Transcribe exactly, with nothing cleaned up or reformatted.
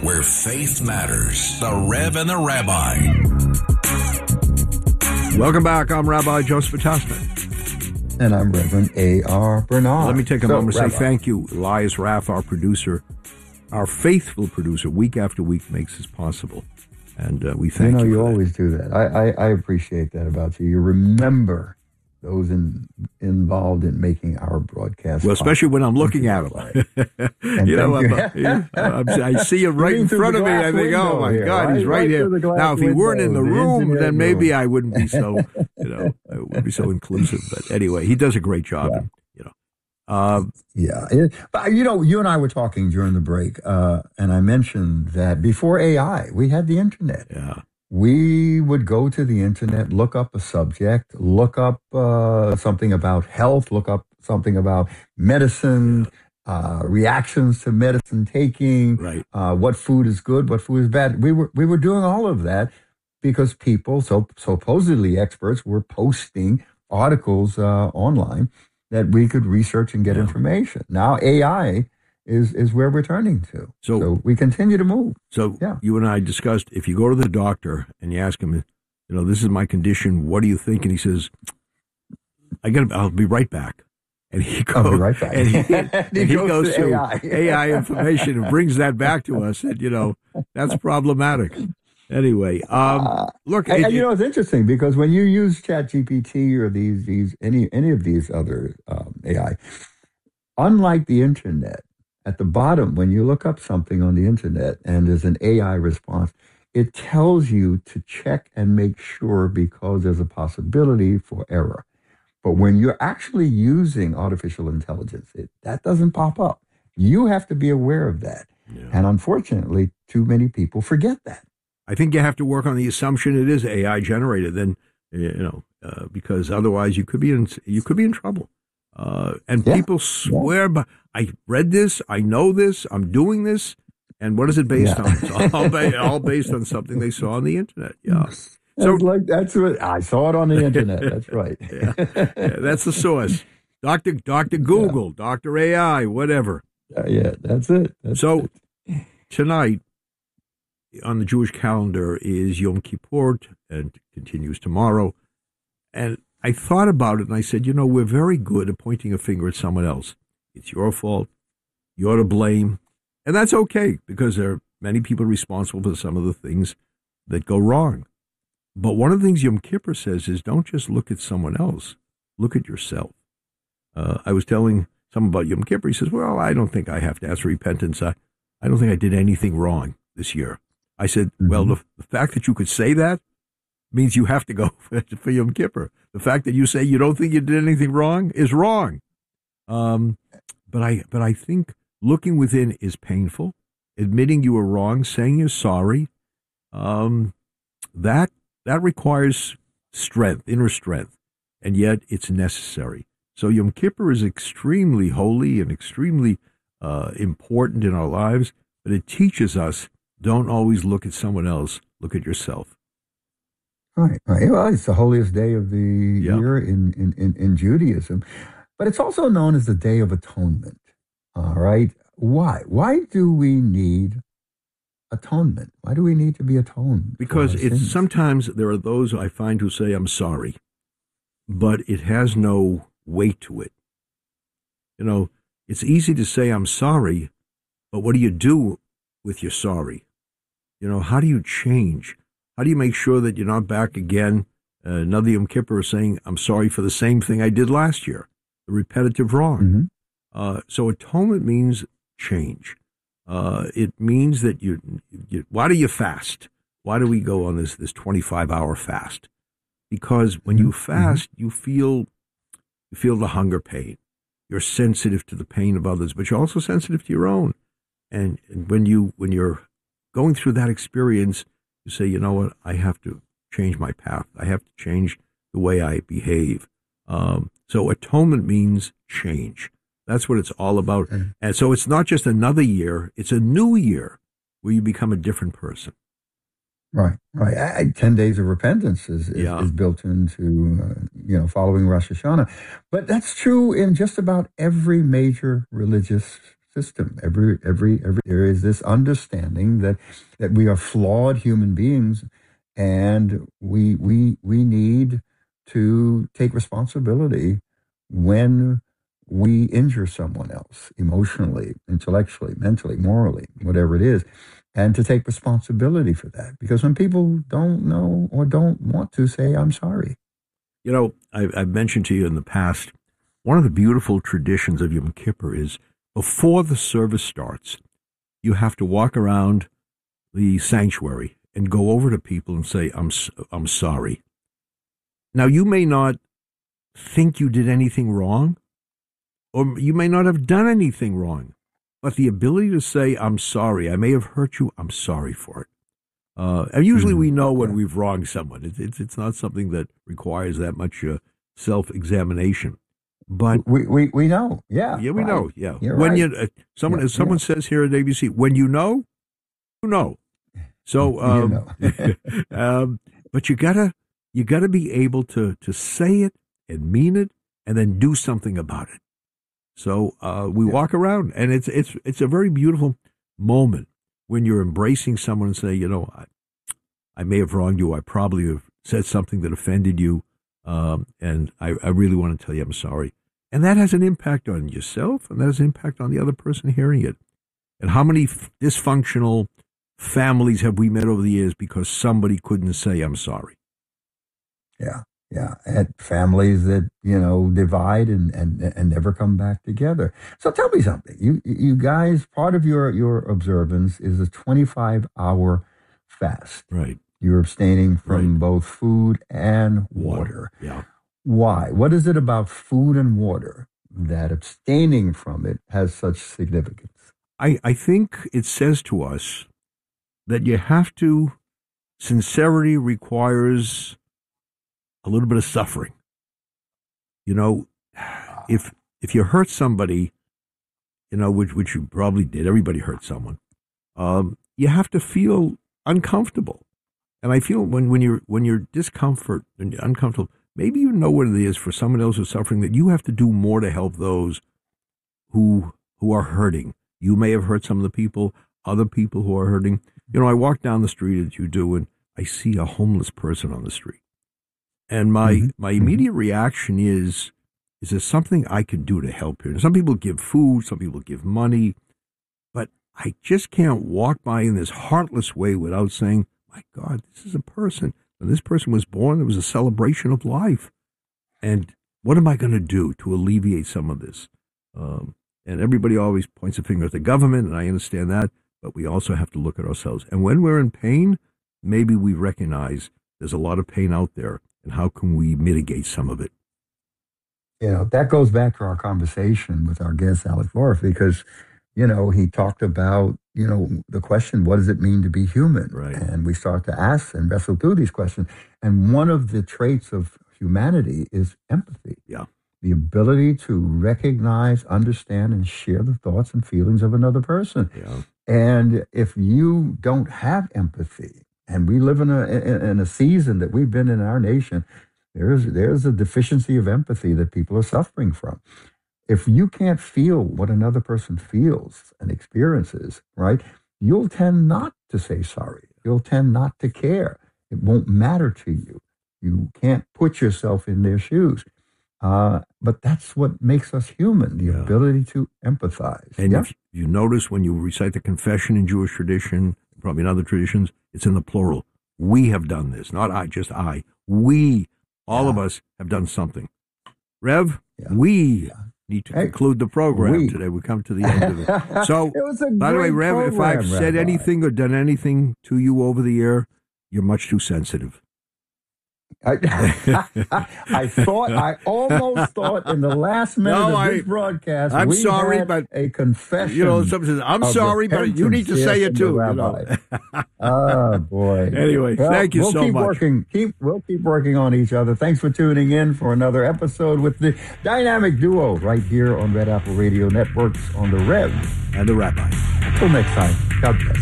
where faith matters. The Rev and the Rabbi. Welcome back. I'm Rabbi Joseph Tasman. And I'm Reverend A R. Bernard. Let me take a so, moment to Rabbi. say thank you. Elias Raff, our producer, our faithful producer, week after week makes this possible. And uh, we thank you. You know, you, you for always that. do that. I, I, I appreciate that about you. You remember those in, involved in making our broadcast. Well, especially when I'm looking at them. you know, you. I'm, I'm, I see him right in front of me. I think, oh my here, God, right? he's right, right here. Now, if he weren't in the, the room, then maybe room. I wouldn't be so, you know, I wouldn't be so inclusive. But anyway, he does a great job. Yeah. And, you know, uh, yeah. It, but you know, you and I were talking during the break, uh, and I mentioned that before A I, we had the internet. Yeah. We would go to the internet, look up a subject, look up uh, something about health, look up something about medicine, uh, reactions to medicine taking, right. uh, what food is good, what food is bad. We were we were doing all of that because people, so supposedly experts, were posting articles uh, online that we could research and get yeah. information. Now A I is is where we're turning to. So, so we continue to move. So yeah. you and I discussed, if you go to the doctor and you ask him, you know, this is my condition, what do you think? And he says, I got I'll be right back. And he goes, I'll be right back. And he, and he, he goes, goes to, to A I. A I information and brings that back to us. And, you know, that's problematic. Anyway, um, uh, look. And, it, and you know, it's interesting because when you use ChatGPT or these, these, any, any of these other um, A I, unlike the internet, at the bottom, when you look up something on the internet and there's an A I response, it tells you to check and make sure because there's a possibility for error. But when you're actually using artificial intelligence, it, that doesn't pop up. You have to be aware of that. Yeah. And unfortunately, too many people forget that. I think you have to work on the assumption it is A I generated, then, you know, uh, because otherwise you could be in, you could be in trouble. Uh, and yeah. people swear, yeah. but I read this, I know this, I'm doing this, and what is it based yeah. on? It's all, ba- all based on something they saw on the internet. Yeah. So like that's what I saw it on the internet. That's right. yeah. yeah, that's the source. Doctor Doctor Google, yeah. Doctor A I, whatever. Uh, yeah, that's it. That's so it. Tonight on the Jewish calendar is Yom Kippur, and continues tomorrow, and I thought about it and I said, you know, we're very good at pointing a finger at someone else. It's your fault. You're to blame. And that's okay because there are many people responsible for some of the things that go wrong. But one of the things Yom Kippur says is don't just look at someone else. Look at yourself. Uh, I was telling someone about Yom Kippur. He says, well, I don't think I have to ask for repentance. I, I don't think I did anything wrong this year. I said, mm-hmm. well, the, the fact that you could say that means you have to go for, for Yom Kippur. The fact that you say you don't think you did anything wrong is wrong. Um, but I, but I think looking within is painful. Admitting you were wrong, saying you're sorry, um, that that requires strength, inner strength, and yet it's necessary. So Yom Kippur is extremely holy and extremely uh, important in our lives, but it teaches us don't always look at someone else, look at yourself. Right, right. Well, it's the holiest day of the yep. year in, in, in, in Judaism, but it's also known as the Day of Atonement. All right. Why? Why do we need atonement? Why do we need to be atoned? Because it's sins? Sometimes there are those I find who say, I'm sorry, but it has no weight to it. You know, it's easy to say, I'm sorry, but what do you do with your sorry? You know, how do you change? How do you make sure that you're not back again, uh, another Yom Kippur, saying, I'm sorry for the same thing I did last year, the repetitive wrong? Mm-hmm. Uh, so atonement means change. Uh, it means that you, you, why do you fast? Why do we go on this, this twenty-five hour fast? Because when you fast, mm-hmm. you feel, you feel the hunger pain. You're sensitive to the pain of others, but you're also sensitive to your own. And, and when you, when you're going through that experience, you say, you know what, I have to change my path. I have to change the way I behave. Um, so atonement means change. That's what it's all about. Mm-hmm. And so it's not just another year, it's a new year where you become a different person. Right, right. I, I, Ten days of repentance is, is, yeah. is built into, uh, you know, following Rosh Hashanah. But that's true in just about every major religious system. Every every every there is this understanding that that we are flawed human beings, and we we we need to take responsibility when we injure someone else emotionally, intellectually, mentally, morally, whatever it is, and to take responsibility for that. Because when people don't know or don't want to say, I'm sorry. You know, I, I've mentioned to you in the past, one of the beautiful traditions of Yom Kippur is before the service starts, you have to walk around the sanctuary and go over to people and say, I'm, I'm sorry. Now, you may not think you did anything wrong, or you may not have done anything wrong, but the ability to say, I'm sorry, I may have hurt you, I'm sorry for it. Uh, and usually mm-hmm. we know when yeah. we've wronged someone. It, it's it's not something that requires that much uh, self-examination. But we, we, we know, yeah. Yeah, we right. know, yeah. You're when right. you, uh, someone, yeah, as someone yeah. says here at A B C, when you know, you know. So, um, you know. um, but you gotta, you gotta be able to, to say it and mean it and then do something about it. So uh, we yeah. walk around, and it's it's it's a very beautiful moment when you're embracing someone and say, you know, I, I may have wronged you. I probably have said something that offended you, um, and I, I really want to tell you I'm sorry. And that has an impact on yourself, and that has an impact on the other person hearing it. And how many f- dysfunctional families have we met over the years because somebody couldn't say I'm sorry? Yeah. Yeah, and families that, you know, divide and, and, and never come back together. So tell me something. You you guys, part of your, your observance is a twenty-five hour fast. Right. You're abstaining from right. both food and water. water. Yeah. Why? What is it about food and water that abstaining from it has such significance? I, I think it says to us that you have to, sincerity requires a little bit of suffering. You know, if if you hurt somebody, you know, which which you probably did, everybody hurt someone, um, you have to feel uncomfortable. And I feel when, when you're when you're discomfort and you're uncomfortable, maybe you know what it is for someone else who's suffering, that you have to do more to help those who who are hurting. You may have hurt some of the people, other people who are hurting. You know, I walk down the street as you do, and I see a homeless person on the street. And my, mm-hmm. my immediate reaction is, is there something I can do to help here? And some people give food, some people give money, but I just can't walk by in this heartless way without saying, my God, this is a person. When this person was born, it was a celebration of life. And what am I going to do to alleviate some of this? Um, and everybody always points a finger at the government, and I understand that, but we also have to look at ourselves. And when we're in pain, maybe we recognize there's a lot of pain out there. And how can we mitigate some of it? You know, that goes back to our conversation with our guest, Alex Lorff, because, you know, he talked about, you know, the question, what does it mean to be human? Right. And we start to ask and wrestle through these questions. And one of the traits of humanity is empathy. Yeah. The ability to recognize, understand, and share the thoughts and feelings of another person. Yeah. And if you don't have empathy, and we live in a in a season that we've been in our nation, there's there's a deficiency of empathy that people are suffering from. If you can't feel what another person feels and experiences, right, you'll tend not to say sorry. You'll tend not to care. It won't matter to you. You can't put yourself in their shoes. Uh, but that's what makes us human, the yeah. ability to empathize. And yeah? if you notice when you recite the confession in Jewish tradition, probably in other traditions, it's in the plural. We have done this, not I, just I. We, all yeah. of us, have done something. Rev, yeah. we yeah. need to hey, conclude the program we. today. We come to the end of it. So, it was a by the way, Rev, program, if I've Rabbi. said anything or done anything to you over the air, you're much too sensitive. I, I thought, I almost thought in the last minute no, of I, this broadcast, I'm we sorry, had but a confession. You know, someone says, "I'm sorry, but you need to say it too." You know? Oh boy. Anyway, well, thank you we'll so keep much. Working, keep we'll keep working on each other. Thanks for tuning in for another episode with the dynamic duo right here on Red Apple Radio Networks on the Rev and the Rabbi. Until next time, God bless.